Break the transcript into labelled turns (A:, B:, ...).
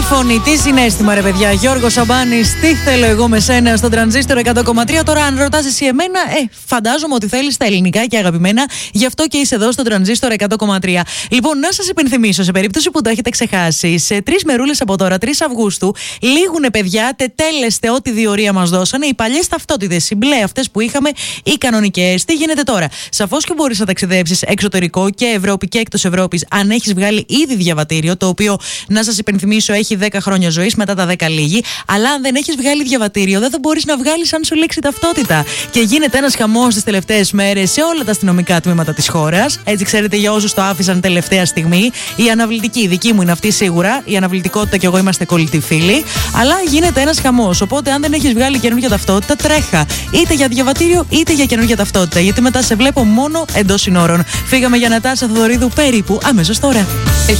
A: φωνή, τι συναίσθημα, ρε παιδιά. Γιώργος Σαμπάνης, τι θέλω εγώ με σένα στο Τρανζίστορ 100,3. Τώρα, αν ρωτάς εσύ εμένα, φαντάζομαι ότι θέλεις τα ελληνικά και αγαπημένα. Γι' αυτό και είσαι εδώ στο Τρανζίστορ 100,3. Λοιπόν, να σας υπενθυμίσω, σε περίπτωση που το έχετε ξεχάσει, σε 3 μερούλες από τώρα, 3 Αυγούστου, λήγουνε παιδιά, τετέλεστε ό,τι διορία μας δώσανε. Οι παλιές ταυτότητες, οι μπλε, αυτές που είχαμε, οι κανονικές. Τι γίνεται τώρα? Σαφώς και μπορείς να ταξιδέψεις εξωτερικό και Ευρώπη και εκτός Ευρώπης, αν έχεις βγάλει ήδη διαβατήριο, το οποίο, να σας υπενθυμίσω, έχει 10 χρόνια ζωής, μετά τα 10 λύγει. Αλλά αν δεν έχεις βγάλει διαβατήριο, δεν θα μπορείς να βγάλεις αν σου λήξει ταυτότητα. Και γίνεται ένας χαμός τις τελευταίες μέρες σε όλα τα αστυνομικά τμήματα της χώρας. Έτσι, ξέρετε, για όσους το άφησαν τελευταία στιγμή, η αναβλητική, η δική μου είναι αυτή σίγουρα. Η αναβλητικότητα και εγώ είμαστε κολλητοί φίλοι. Αλλά γίνεται ένας χαμός. Οπότε, αν δεν έχεις βγάλει καινούργια ταυτότητα, τρέχα. Είτε για διαβατήριο, είτε για καινούργια ταυτότητα. Γιατί μετά σε βλέπω μόνο εντός συνόρων. Φύγαμε για Νατάσα Θοδωρίδου περίπου αμέσως τώρα.